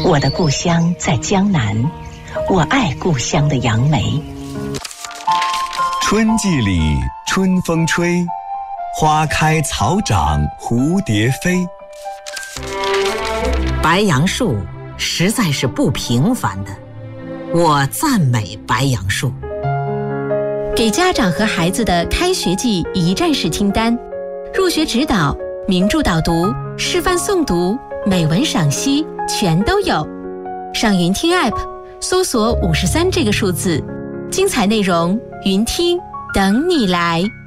我的故乡在江南，我爱故乡的杨梅。 春季里春风吹，花开草长蝴蝶飞。 白杨树实在是不平凡的，我赞美白杨树。 给家长和孩子的开学季一站式听单，入学指导、名著导读、示范诵读、美文赏析全都有。上云听 App 搜索53这个数字，精彩内容云听等你来。